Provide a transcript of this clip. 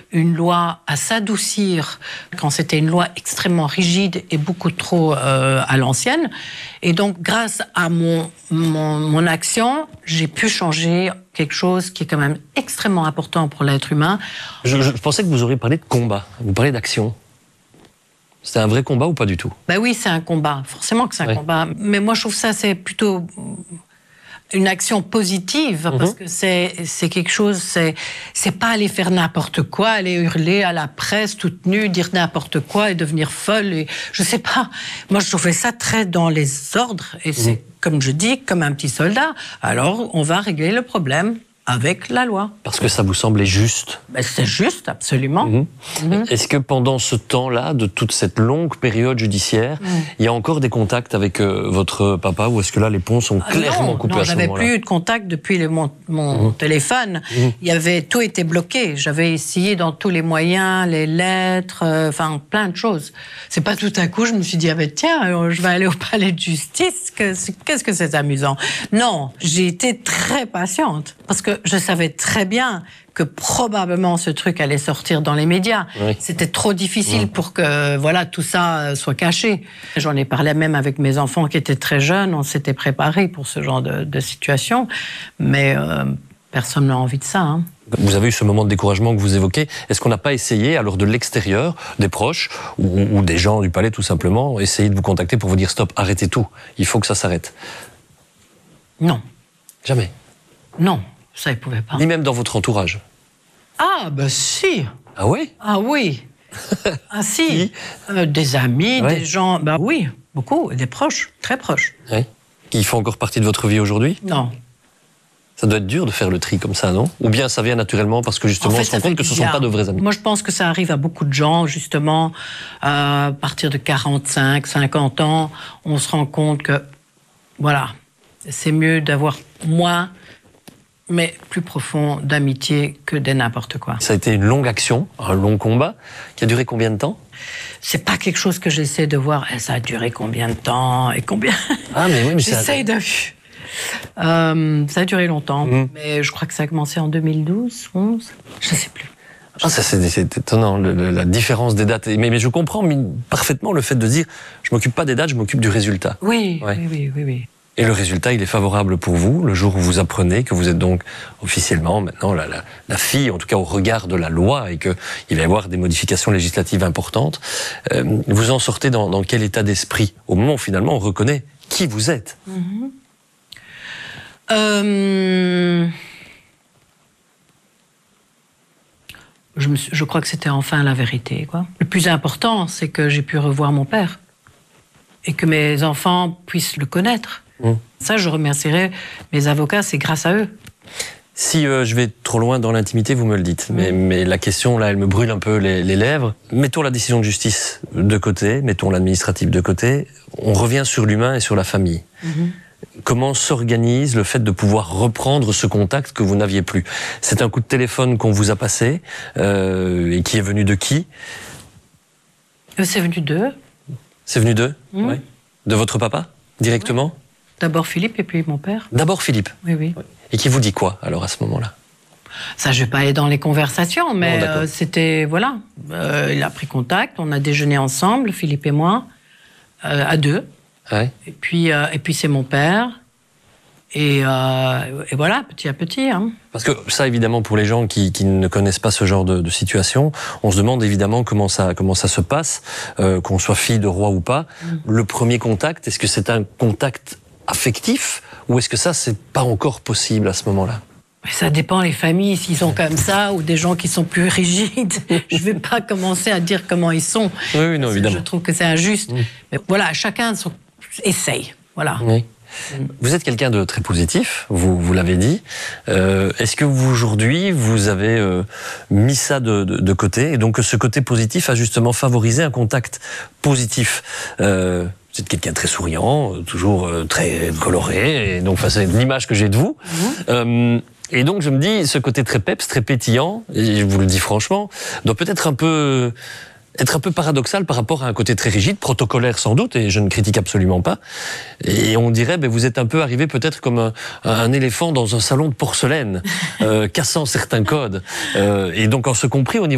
une loi à s'adoucir quand c'était une loi extrêmement rigide et beaucoup trop à l'ancienne. Et donc, grâce à mon action, j'ai pu changer quelque chose qui est quand même extrêmement important pour l'être humain. Je pensais que vous auriez parlé de combat, vous parlez d'action. C'est un vrai combat ou pas du tout? Ben oui, c'est un combat. Forcément que c'est un combat. Mais moi, je trouve ça, c'est plutôt une action positive, parce que c'est quelque chose, c'est pas aller faire n'importe quoi, aller hurler à la presse toute nue, dire n'importe quoi et devenir folle. Et je sais pas. Moi, je trouvais ça très dans les ordres. Et c'est, comme je dis, comme un petit soldat. Alors, on va régler le problème avec la loi. Parce que ça vous semblait juste? Ben, c'est juste, absolument. Est-ce que pendant ce temps-là, de toute cette longue période judiciaire, il y a encore des contacts avec votre papa, ou est-ce que là, les ponts sont clairement coupés à ce moment-là? Non, j'avais plus eu de contact depuis mon téléphone. Tout était bloqué. J'avais essayé dans tous les moyens, les lettres, enfin, plein de choses. C'est pas tout à coup, je me suis dit, tiens, je vais aller au palais de justice. Qu'est-ce que c'est amusant? Non, j'ai été très patiente. Parce que je savais très bien que probablement ce truc allait sortir dans les médias. Oui. C'était trop difficile pour que tout ça soit caché. J'en ai parlé même avec mes enfants qui étaient très jeunes. On s'était préparés pour ce genre de situation. Mais personne n'a envie de ça. Hein. Vous avez eu ce moment de découragement que vous évoquez. Est-ce qu'on n'a pas essayé, alors de l'extérieur, des proches ou des gens du palais tout simplement, essayer de vous contacter pour vous dire stop, arrêtez tout, il faut que ça s'arrête? Non. Jamais? Non. Ça, ils ne pouvaient pas. Ni même dans votre entourage? Ah, ben si. Ah oui? Ah oui. Ah si. Des amis, des gens... Ben oui, beaucoup. Des proches, très proches. Oui. Qui font encore partie de votre vie aujourd'hui? Non. Ça doit être dur de faire le tri comme ça, non? Ou bien ça vient naturellement parce que justement on se rend compte que ce ne sont pas de vrais amis? Moi, je pense que ça arrive à beaucoup de gens, justement. À partir de 45, 50 ans, on se rend compte que, voilà, c'est mieux d'avoir moins... mais plus profond d'amitié que de n'importe quoi. Ça a été une longue action, un long combat, qui a duré combien de temps? C'est pas quelque chose que j'essaie de voir. Ça a duré combien de temps et combien... Ah, mais oui, mais j'essaie de... ça a duré longtemps, mais je crois que ça a commencé en 2012, 11, je sais plus. Ah, ça c'est étonnant, la différence des dates. Mais je comprends parfaitement le fait de dire, je m'occupe pas des dates, je m'occupe du résultat. Oui, oui. Et le résultat, il est favorable pour vous, le jour où vous apprenez que vous êtes donc officiellement maintenant la fille, en tout cas au regard de la loi, et qu'il va y avoir des modifications législatives importantes. Vous en sortez dans quel état d'esprit, au moment où finalement on reconnaît qui vous êtes? Je crois que c'était enfin la vérité, quoi. Le plus important, c'est que j'ai pu revoir mon père et que mes enfants puissent le connaître. Ça, je remercierai mes avocats, c'est grâce à eux. Si je vais trop loin dans l'intimité, vous me le dites. Mais la question, là, elle me brûle un peu les lèvres. Mettons la décision de justice de côté, mettons l'administratif de côté. On revient sur l'humain et sur la famille. Comment s'organise le fait de pouvoir reprendre ce contact que vous n'aviez plus? C'est un coup de téléphone qu'on vous a passé, et qui est venu de qui? C'est venu d'eux. C'est venu d'eux? Oui. De votre papa, directement? D'abord Philippe et puis mon père. D'abord Philippe? Oui. Et qui vous dit quoi, alors, à ce moment-là? Ça, je vais pas aller dans les conversations, mais c'était, voilà. Il a pris contact, on a déjeuné ensemble, Philippe et moi, à deux. Ouais. Et puis c'est mon père. Et voilà, petit à petit. Hein. Parce que ça, évidemment, pour les gens qui ne connaissent pas ce genre de situation, on se demande évidemment comment ça se passe, qu'on soit fille de roi ou pas. Le premier contact, est-ce que c'est un contact affectif ou est-ce que ça, c'est pas encore possible à ce moment-là? Ça dépend les familles, s'ils sont comme ça ou des gens qui sont plus rigides. Je vais pas commencer à dire comment ils sont. Oui, non, évidemment. Je trouve que c'est injuste. Mais voilà, chacun essaye. Voilà. Oui. Vous êtes quelqu'un de très positif, vous l'avez dit. Est-ce que vous, aujourd'hui, vous avez mis ça de côté et donc ce côté positif a justement favorisé un contact positif? Vous êtes quelqu'un de très souriant, toujours très coloré, et donc c'est l'image que j'ai de vous. Et donc je me dis, ce côté très peps, très pétillant, et je vous le dis franchement, doit peut-être être un peu paradoxal par rapport à un côté très rigide, protocolaire sans doute, et je ne critique absolument pas. Et on dirait, vous êtes un peu arrivé peut-être comme un éléphant dans un salon de porcelaine, cassant certains codes. Et donc en ce compris au niveau